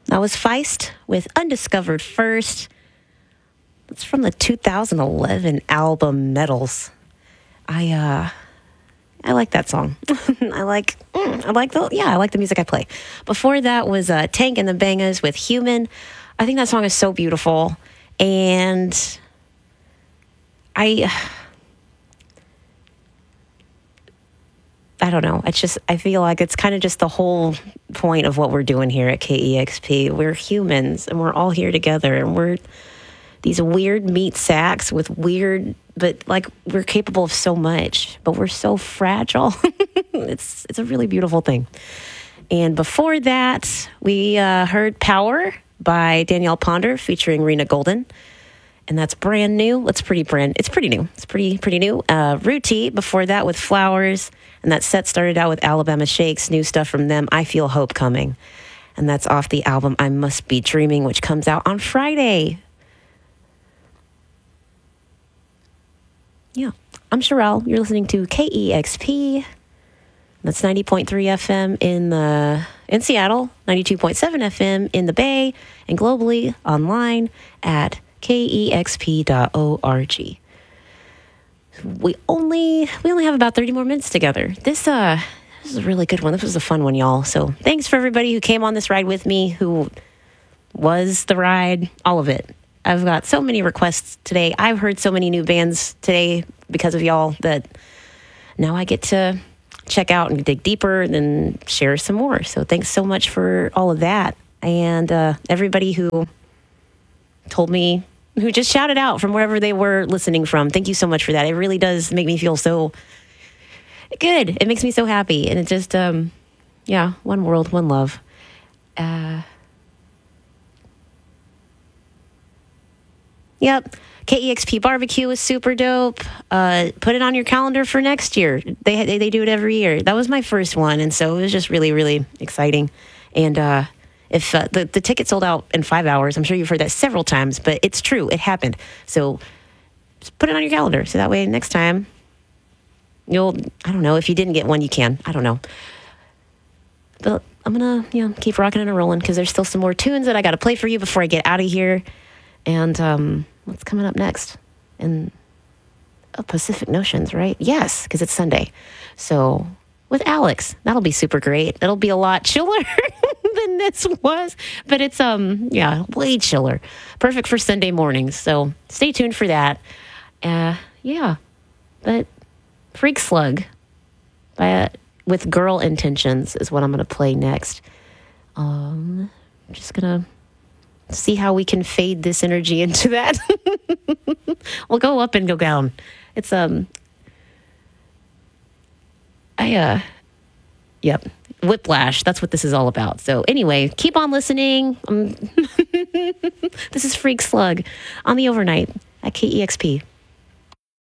That was Feist with Undiscovered First. It's from the 2011 album Metals. I like that song. I like the music I play. Before that was Tank and the Bangas with Human. I think that song is so beautiful, and I don't know. I feel like it's kind of just the whole point of what we're doing here at KEXP. We're humans, and we're all here together, and we're these weird meat sacks with weird, but like we're capable of so much, but we're so fragile. It's a really beautiful thing. And before that, we heard Power by Danielle Ponder featuring Rena Golden. And that's brand new. It's pretty new. It's pretty new. Ruti before that with Flowers. And that set started out with Alabama Shakes, new stuff from them, I Feel Hope Coming. And that's off the album I Must Be Dreaming, which comes out on Friday. Yeah, I'm Sherelle. You're listening to KEXP. That's 90.3 FM in Seattle, 92.7 FM in the Bay, and globally online at kexp.org. We only have about 30 more minutes together. This is a really good one. This was a fun one, y'all. So thanks for everybody who came on this ride with me, who was the ride, all of it. I've got so many requests today. I've heard so many new bands today because of y'all that now I get to check out and dig deeper and then share some more. So thanks so much for all of that. And everybody who told me, who just shouted out from wherever they were listening from. Thank you so much for that. It really does make me feel so good. It makes me so happy. And it just, one world, one love. Yep. KEXP Barbecue is super dope. Put it on your calendar for next year. They do it every year. That was my first one. And so it was just really, really exciting. And if the ticket sold out in 5 hours, I'm sure you've heard that several times, but it's true. It happened. So just put it on your calendar. So that way next time I don't know, if you didn't get one, you can. I don't know. But I'm going to, keep rocking and rolling because there's still some more tunes that I got to play for you before I get out of here. And what's coming up next? Pacific Notions, right? Yes, because it's Sunday. So with Alex, that'll be super great. It'll be a lot chiller than this was, but it's way chiller. Perfect for Sunday mornings. So stay tuned for that. But Freak Slug with Girl Intentions is what I'm going to play next. I'm just going to see how we can fade this energy into that. We'll go up and go down. It's Whiplash. That's what this is all about. So anyway, keep on listening. This is Freak Slug on the Overnight at KEXP.